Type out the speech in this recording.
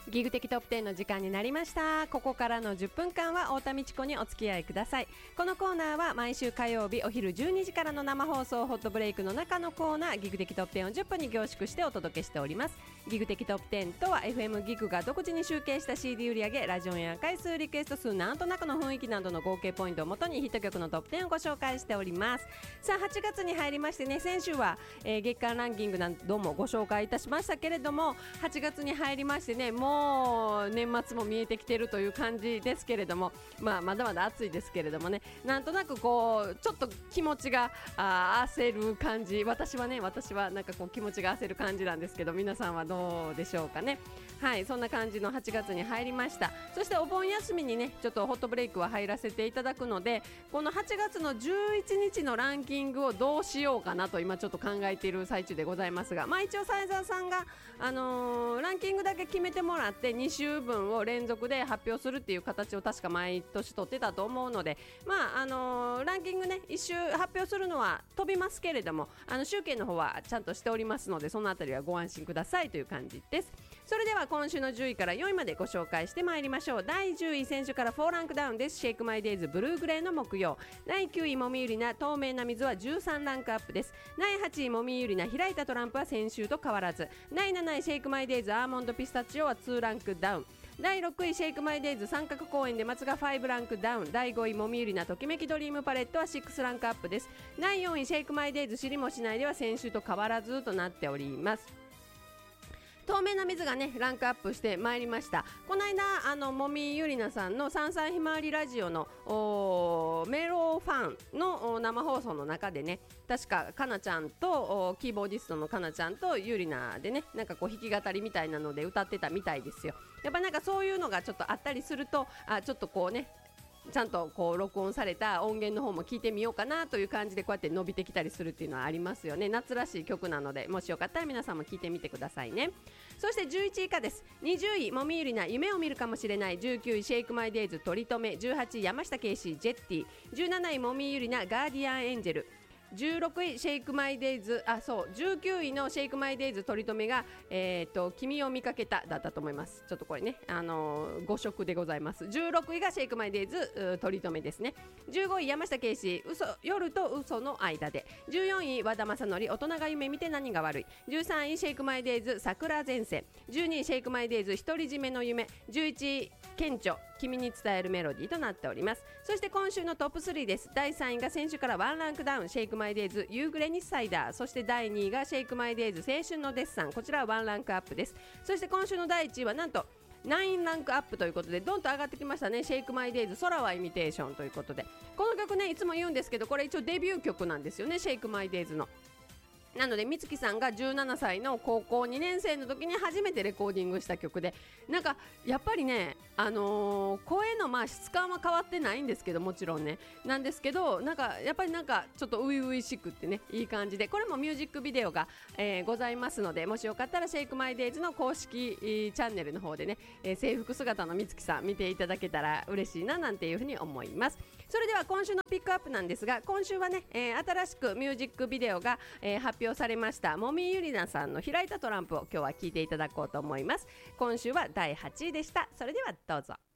ギグ的トップ10の時間になりました。ここからの10分間は太田美智子にお付き合いください。このコーナーは毎週火曜日お昼12時からの生放送ホットブレイクの中のコーナー、ギグ的トップ10を10分に凝縮してお届けしております。ギグ的トップ10とは FM ギグが独自に集計した CD 売上、ラジオや回数、リクエスト数、なんとなくの雰囲気などの合計ポイントをもとにヒット曲のトップ10をご紹介しております。さあ8月に入りましてね、先週は、月間ランキングなどもご紹介いたしましたけれども、8月に入りましてね、もう年末も見えてきているという感じですけれども、まだまだ暑いですけれどもね、なんとなくこうちょっと気持ちが焦る感じ、私はなんかこう気持ちが焦る感じなんですけど、皆さんはどうでしょうかね。はい、そんな感じの8月に入りました。そしてお盆休みにね、ちょっとホットブレイクは入らせていただくので、この8月の11日のランキングをどうしようかなと今ちょっと考えている最中でございますが、一応斉沢さんが、ランキングだけ決めてもらって2週分を連続で発表するっていう形を確か毎年取ってたと思うので、ランキングね1週発表するのは飛びますけれども、集計の方はちゃんとしておりますので、そのあたりはご安心くださいという感じです。それでは今週の10位から4位までご紹介してまいりましょう。第10位、先週から4ランクダウンです。シェイクマイデイズブルーグレーの木曜。第9位、もみゆりな透明な水は13ランクアップです。第8位、もみゆりな開いたトランプは先週と変わらず。第7位、シェイクマイデイズアーモンドピスタチオは2ランクダウン。第6位、シェイクマイデイズ三角公園で松が5ランクダウン。第5位、もみゆりなときめきドリームパレットは6ランクアップです。第4位、シェイクマイデイズ知りもしないでは先週と変わらずとなっております。透明な水がねランクアップしてまいりました。この間もみゆりなさんの三歳ひまわりラジオのメロファンの生放送の中でね、確かかなちゃんとキーボーディストのかなちゃんとゆりなでね、なんかこう弾き語りみたいなので歌ってたみたいですよ。やっぱなんかそういうのがちょっとあったりすると、ちょっとこうねちゃんとこう録音された音源の方も聞いてみようかなという感じで、こうやって伸びてきたりするっていうのはありますよね。夏らしい曲なので、もしよかったら皆さんも聞いてみてくださいね。そして11位以下です。20位、もみゆりな夢を見るかもしれない。19位、シェイクマイデイズ取り留め。18位、山下圭司ジェッティ。17位、もみゆりなガーディアンエンジェル。16位シェイクマイデイズ19位のシェイクマイデイズ取り留めが、君を見かけただったと思います。ちょっとこれね、誤色でございます。16位がシェイクマイデイズ取り留めですね。15位山下圭司夜と嘘の間で。14位和田正則大人が夢見て何が悪い。13位シェイクマイデイズ桜前線。12位シェイクマイデイズ独り占めの夢。11位顕著君に伝えるメロディーとなっております。そして今週のトップ3です。第3位が先週から1ランクダウン、シェイクマイデイズ夕暮れにサイダー。そして第2位がシェイクマイデイズ青春のデッサン、こちらは1ランクアップです。そして今週の第1位はなんと9ランクアップということで、どんと上がってきましたね。シェイクマイデイズ空はイミテーションということで、この曲ねいつも言うんですけど、これ一応デビュー曲なんですよね、シェイクマイデイズの。なので美月さんが17歳の高校2年生の時に初めてレコーディングした曲で、なんかやっぱりね、声の質感は変わってないんですけど、もちろんねなんですけど、なんかやっぱりなんかちょっと初々しくってね、いい感じで、これもミュージックビデオが、ございますので、もしよかったらシェイクマイデイズの公式、チャンネルの方でね、制服姿の美月さん見ていただけたら嬉しいななんていうふうに思います。それでは今週のピックアップなんですが、今週はね、新しくミュージックビデオが、発表されましたもみゆりなさんの開いたトランプを今日は聞いていただこうと思います。今週は第8位でした。それではどうぞ。